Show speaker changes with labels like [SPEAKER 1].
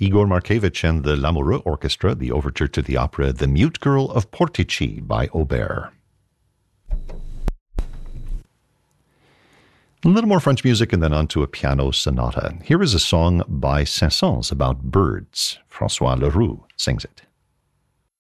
[SPEAKER 1] Igor Markevich and the Lamoureux Orchestra, the overture to the opera The Mute Girl of Portici by Auber. A little more French music and then on to a piano sonata. Here is a song by Saint-Saëns about birds. François Leroux sings it.